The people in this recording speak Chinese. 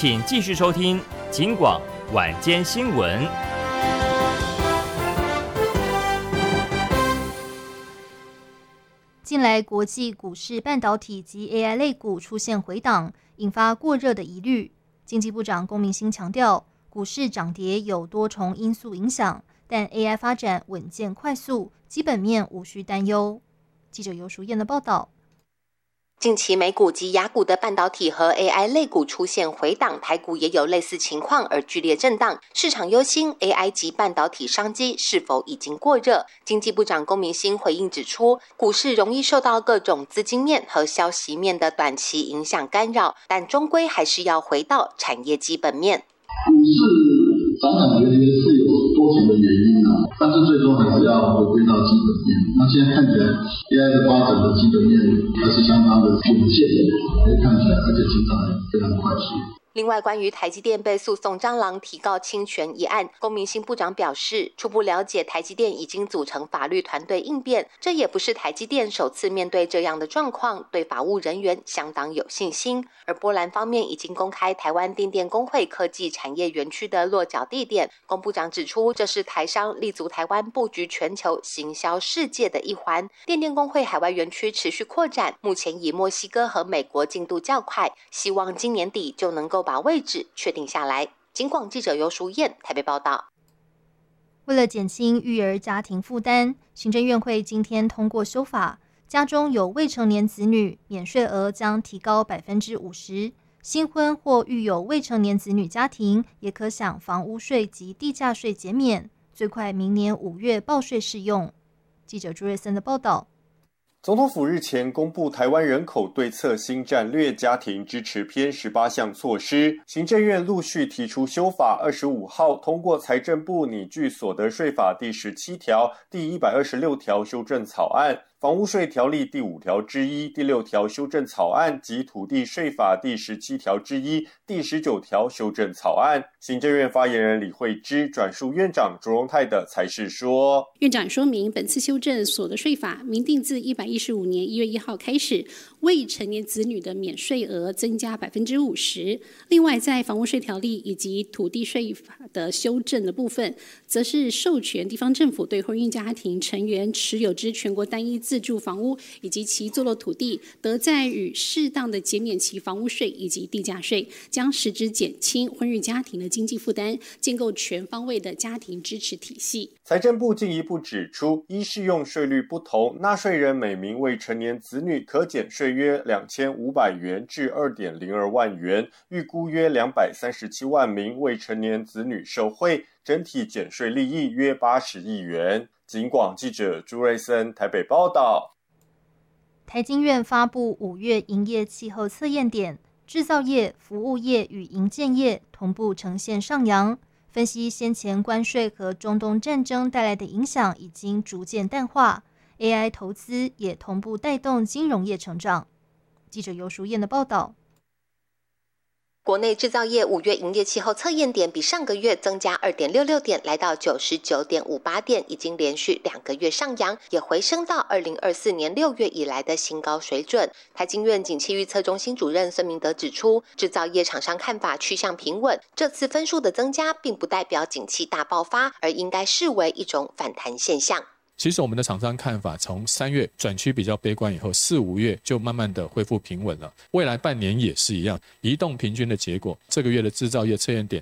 请继续收听警广晚间新闻。 近来国际股市半导体及 AI 类股出现回档，引发过热的疑虑。经济部长龚明鑫强调，股市涨跌有多重因素影响，但 AI 发展稳健快速，基本面无需担忧。记者游淑燕的报道。 近期美股及亚股的半导体和 AI 类股出现回档，台股也有类似情况而剧烈震荡。市场忧心 AI 及半导体商机是否已经过热？经济部长龚明鑫回应指出，股市容易受到各种资金面和消息面的短期影响干扰，但终归还是要回到产业基本面。 股市涨涨跌跌是有多重的原因但是最终还是要回归到基本面。那现在看起来 AI 的发展的基本面还是相当的稳健，可以看起来而且成长也非常快速。 另外，关于台积电被诉讼蟑螂提告侵权一案，龚明鑫部长表示，初步了解台积电已经组成法律团队应变，这也不是台积电首次面对这样的状况，对法务人员相当有信心。而波兰方面已经公开台湾电电工会科技产业园区的落脚地点，龚部长指出，这是台商立足台湾布局全球行销世界的一环。电电工会海外园区持续扩展，目前以墨西哥和美国进度较快，希望今年底就能够把位置确定下来。警广记者游淑燕台北报道。 为了减轻育儿家庭负担，行政院会今天通过修法，家中有未成年子女，免税额将提高 50%， 新婚或育有未成年子女家庭也可享房屋税及地价税减免，最快明年5月报税适用。记者朱瑞森的报道。 总统府日前公布台湾人口对策新战略家庭支持篇18项措施，行政院陆续提出修法，25号通过财政部拟具所得税法第17条、第126条修正草案、房屋税条例第5条之一、第6条修正草案及土地税法第17条之一、第19条修正草案。行政院发言人李惠芝转述院长卓荣泰的裁示说， 院长说明，本次修正所得税法明定自115年1月1号开始，未成年子女的免税额增加 50%。另外，在房屋税条例以及土地税法的修正的部分，则是授权地方政府对婚姻家庭成员持有之全国单一自住房屋以及其坐落土地，得在与适当的减免其房屋税以及地价税，将实质减轻婚育家庭的经济负担，建构全方位的家庭支持体系。 财政部进一步指出，依适用税率不同，纳税人每名未成年子女可减税约2500元至 2.02 万元，预估约237万名未成年子女受惠，整体减税利益约80亿元。警广记者朱瑞森台北报道。 台经院发布5月营业气候测验点，制造业、服务业与营建业同步呈现上扬。分析先前关税和中东战争带来的影响已经逐渐淡化， AI 投资也同步带动金融业成长。记者游淑燕的报道。 国内制造业5月营业气候测验点比上个月增加 2.66 点，来到 99.58 点，已经连续2个月上扬，也回升到2024年6月以来的新高水准。台经院景气预测中心主任孙明德指出，制造业厂商看法趋向平稳，这次分数的增加并不代表景气大爆发，而应该视为一种反弹现象。 其实我们的厂商看法从3月转趋比较悲观以后，4、5月就慢慢的恢复平稳了。未来半年也是一样，移动平均的结果，这个月的制造业测验点